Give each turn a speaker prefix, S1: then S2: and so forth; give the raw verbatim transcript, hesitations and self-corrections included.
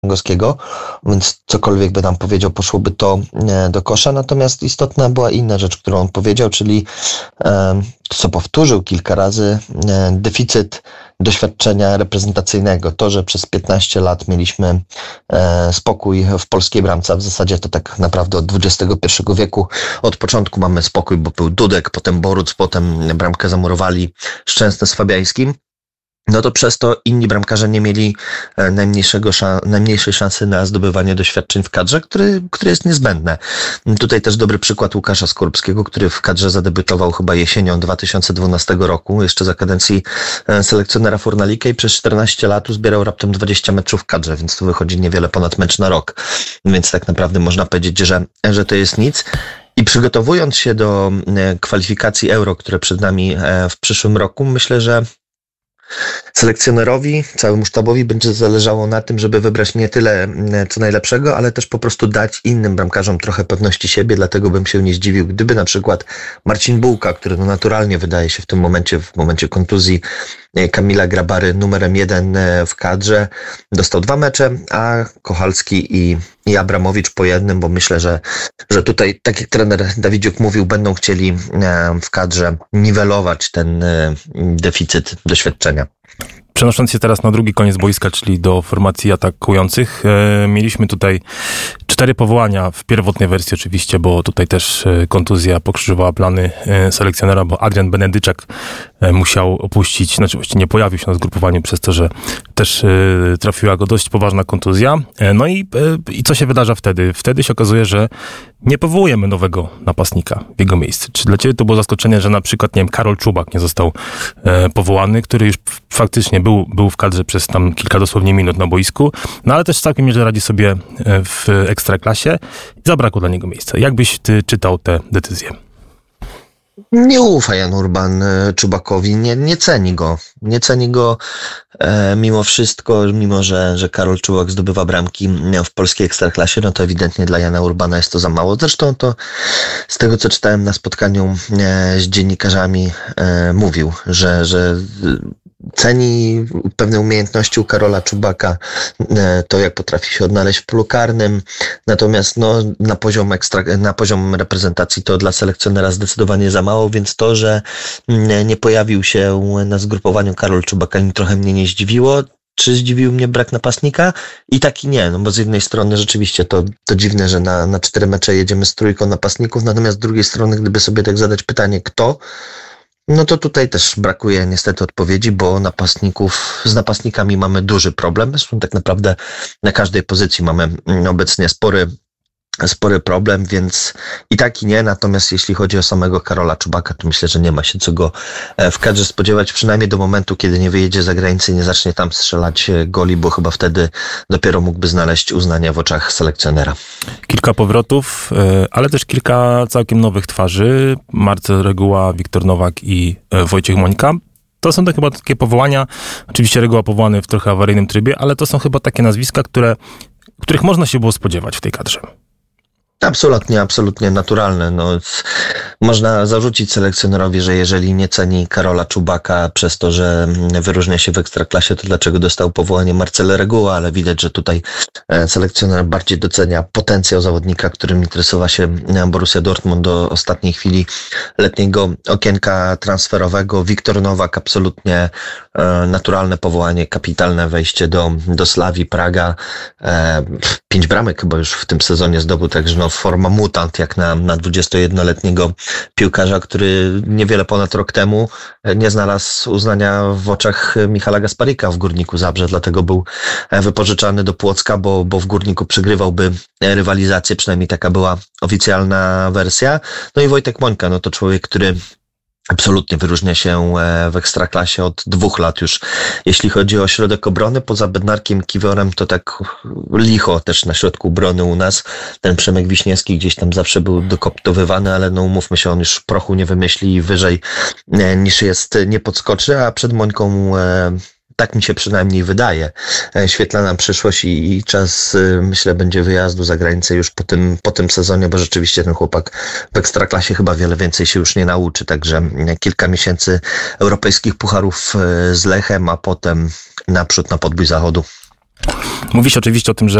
S1: Gowskiego, więc cokolwiek by tam powiedział, poszłoby to do kosza. Natomiast istotna była inna rzecz, którą on powiedział, czyli to, co powtórzył kilka razy, deficyt doświadczenia reprezentacyjnego. To, że przez piętnaście lat mieliśmy spokój w polskiej bramce, a w zasadzie to tak naprawdę od dwudziestego pierwszego wieku, od początku mamy spokój, bo był Dudek, potem Boruc, potem bramkę zamurowali Szczęsny z Fabiańskim. No to przez to inni bramkarze nie mieli najmniejszego szan- najmniejszej szansy na zdobywanie doświadczeń w kadrze, który, które jest niezbędne. Tutaj też dobry przykład Łukasza Skorupskiego, który w kadrze zadebiutował chyba jesienią dwa tysiące dwunastego roku, jeszcze za kadencji selekcjonera Fornalika i przez czternaście lat uzbierał raptem dwadzieścia meczów w kadrze, więc tu wychodzi niewiele ponad mecz na rok. Więc tak naprawdę można powiedzieć, że, że to jest nic. I przygotowując się do kwalifikacji Euro, które przed nami w przyszłym roku, myślę, że selekcjonerowi, całemu sztabowi będzie zależało na tym, żeby wybrać nie tyle co najlepszego, ale też po prostu dać innym bramkarzom trochę pewności siebie, dlatego bym się nie zdziwił, gdyby na przykład Marcin Bułka, który no naturalnie wydaje się w tym momencie, w momencie kontuzji Kamila Grabary numerem jeden w kadrze, dostał dwa mecze, a Kochalski i, i Abramowicz po jednym, bo myślę, że, że tutaj, tak jak trener Dawidziuk mówił, będą chcieli w kadrze niwelować ten deficyt doświadczenia.
S2: Przenosząc się teraz na drugi koniec boiska, czyli do formacji atakujących, e, mieliśmy tutaj cztery powołania w pierwotnej wersji oczywiście, bo tutaj też e, kontuzja pokrzyżowała plany e, selekcjonera, bo Adrian Benedyczak e, musiał opuścić, znaczy właściwie nie pojawił się na zgrupowaniu przez to, że też e, trafiła go dość poważna kontuzja. E, no i, e, i co się wydarza wtedy? Wtedy się okazuje, że nie powołujemy nowego napastnika w jego miejsce. Czy dla ciebie to było zaskoczenie, że na przykład, nie wiem, Karol Czubak nie został e, powołany, który już faktycznie był, był w kadrze przez tam kilka dosłownie minut na boisku, no ale też całkiem nieźle radzi sobie w Ekstraklasie i zabrakło dla niego miejsca. Jak byś ty czytał tę decyzję?
S1: Nie ufa Jan Urban Czubakowi, nie, nie ceni go. Nie ceni go e, mimo wszystko, mimo że, że Karol Czubak zdobywa bramki w polskiej Ekstraklasie, no to ewidentnie dla Jana Urbana jest to za mało. Zresztą to z tego, co czytałem na spotkaniu e, z dziennikarzami, e, mówił, że, że ceni pewne umiejętności u Karola Czubaka, to jak potrafi się odnaleźć w polu karnym, natomiast no, na poziom ekstra, na poziom reprezentacji to dla selekcjonera zdecydowanie za mało, więc to, że nie pojawił się na zgrupowaniu Karol Czubaka, trochę mnie nie zdziwiło. Czy zdziwił mnie brak napastnika? I tak i nie, no bo z jednej strony rzeczywiście to, to dziwne, że na, na cztery mecze jedziemy z trójką napastników, natomiast z drugiej strony, gdyby sobie tak zadać pytanie, kto, no to tutaj też brakuje niestety odpowiedzi, bo napastników, z napastnikami mamy duży problem. Zresztą tak naprawdę na każdej pozycji mamy obecnie spory, spory problem, więc i tak i nie. Natomiast jeśli chodzi o samego Karola Czubaka, to myślę, że nie ma się co go w kadrze spodziewać, przynajmniej do momentu, kiedy nie wyjedzie za granicę i nie zacznie tam strzelać goli, bo chyba wtedy dopiero mógłby znaleźć uznanie w oczach selekcjonera. Kilka
S2: powrotów, ale też kilka całkiem nowych twarzy. Marcel Reguła, Wiktor Nowak i Wojciech Mońka. To są to chyba takie powołania, oczywiście Reguła powołany w trochę awaryjnym trybie, ale to są chyba takie nazwiska, które, których można się było spodziewać w tej kadrze.
S1: Absolutnie, absolutnie naturalne. No, można zarzucić selekcjonerowi, że jeżeli nie ceni Karola Czubaka przez to, że wyróżnia się w Ekstraklasie, to dlaczego dostał powołanie Marcela Reguła, ale widać, że tutaj selekcjoner bardziej docenia potencjał zawodnika, którym interesowała się Borussia Dortmund do ostatniej chwili letniego okienka transferowego. Wiktor Nowak, absolutnie naturalne powołanie, kapitalne wejście do, do Slavii Praga. Pięć bramek chyba już w tym sezonie zdobył, także no forma mutant jak na, na dwudziestojednoletniego piłkarza, który niewiele ponad rok temu nie znalazł uznania w oczach Michala Gasparika w Górniku Zabrze, dlatego był wypożyczany do Płocka, bo, bo w Górniku przegrywałby rywalizację, przynajmniej taka była oficjalna wersja. No i Wojtek Mońka, no to człowiek, który absolutnie wyróżnia się w Ekstraklasie od dwóch lat już. Jeśli chodzi o środek obrony, poza Bednarkiem, Kiwiorem, to tak licho też na środku obrony u nas. Ten Przemek Wiśniewski gdzieś tam zawsze był dokoptowywany, ale no umówmy się, on już prochu nie wymyśli i wyżej niż jest nie podskoczy, a przed Mońką tak mi się przynajmniej wydaje. Świetlana przyszłość i, i czas, myślę, będzie wyjazdu za granicę już po tym, po tym sezonie, bo rzeczywiście ten chłopak w Ekstraklasie chyba wiele więcej się już nie nauczy, także kilka miesięcy europejskich pucharów z Lechem, a potem naprzód na podbój zachodu.
S2: Mówi się oczywiście o tym, że